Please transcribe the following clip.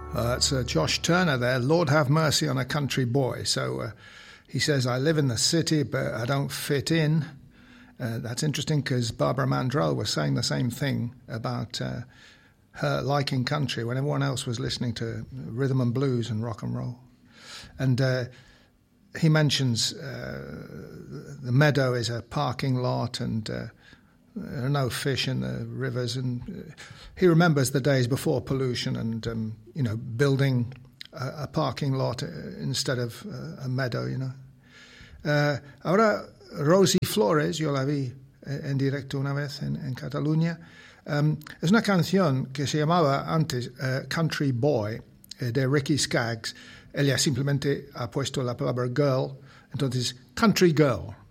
That's Josh Turner there. Lord have mercy on a country boy. So he says, I live in the city, but I don't fit in. That's interesting because Barbara Mandrell was saying the same thing about her liking country when everyone else was listening to rhythm and blues and rock and roll. And he mentions the meadow is a parking lot and there are no fish in the rivers. And he remembers the days before pollution and, building a parking lot instead of a meadow, Ahora, Rosie Flores, yo la vi en directo una vez en Cataluña. Es una canción que se llamaba antes Country Boy, de Ricky Skaggs. Ella simplemente ha puesto la palabra girl, entonces Country Girl.